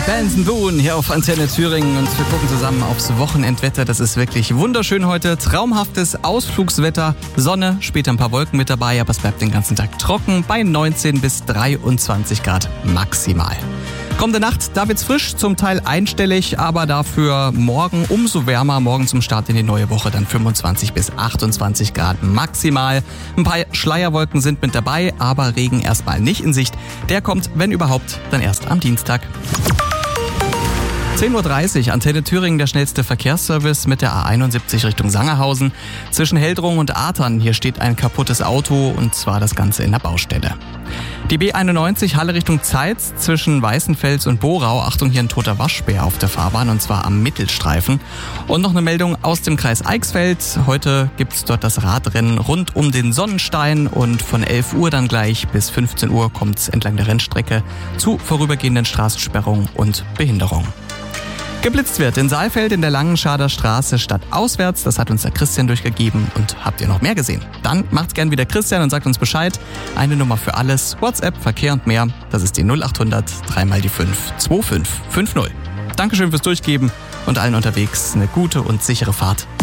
Benson Boone hier auf Antenne Thüringen und wir gucken zusammen aufs Wochenendwetter. Das ist wirklich wunderschön heute. Traumhaftes Ausflugswetter, Sonne, später ein paar Wolken mit dabei, aber es bleibt den ganzen Tag trocken bei 19 bis 23 Grad maximal. Kommende Nacht, da wird's frisch, zum Teil einstellig, aber dafür morgen umso wärmer. Morgen zum Start in die neue Woche dann 25 bis 28 Grad maximal. Ein paar Schleierwolken sind mit dabei, aber Regen erstmal nicht in Sicht. Der kommt, wenn überhaupt, dann erst am Dienstag. 10.30 Uhr, Antenne Thüringen, der schnellste Verkehrsservice mit der A71 Richtung Sangerhausen. Zwischen Heldrung und Atern, hier steht ein kaputtes Auto und zwar das Ganze in der Baustelle. Die B91 Halle Richtung Zeitz zwischen Weißenfels und Borau. Achtung, hier ein toter Waschbär auf der Fahrbahn und zwar am Mittelstreifen. Und noch eine Meldung aus dem Kreis Eichsfeld. Heute gibt's dort das Radrennen rund um den Sonnenstein und von 11 Uhr dann gleich bis 15 Uhr kommt's entlang der Rennstrecke zu vorübergehenden Straßensperrungen und Behinderungen. Geblitzt wird in Saalfeld in der Langenschader Straße stadtauswärts. Das hat uns der Christian durchgegeben. Und habt ihr noch mehr gesehen? Dann macht's gern wie der Christian und sagt uns Bescheid. Eine Nummer für alles. WhatsApp, Verkehr und mehr. Das ist die 0800 3 die 5 2550. Dankeschön fürs Durchgeben und allen unterwegs eine gute und sichere Fahrt.